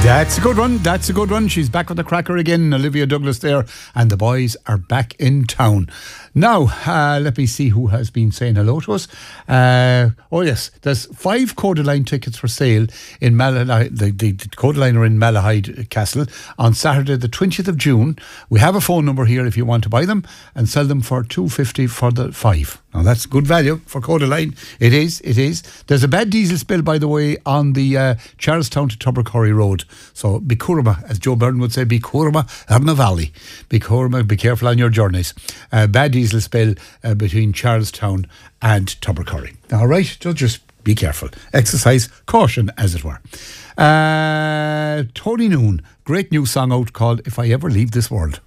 That's a good one. That's a good one. She's back with the cracker again. Olivia Douglas there. And the boys are back in town. Now, let me see who has been saying hello to us. Oh, yes. There's 5 Codaline tickets for sale in Malahide. The Codaline are in Malahide Castle on Saturday, the 20th of June. We have a phone number here if you want to buy them and sell them for $2.50 for the 5. Now, that's good value for Codaline. It is, it is. There's a bad diesel spill, by the way, on the Charlestown to Tubbercurry Road. So, be Curma, as Joe Byrne would say, be Curma on the valley. Be Curma, be careful on your journeys. Bad diesel spill between Charlestown and Tubbercurry. All right, so just be careful. Exercise caution, as it were. Tony Noon, great new song out called If I Ever Leave This World.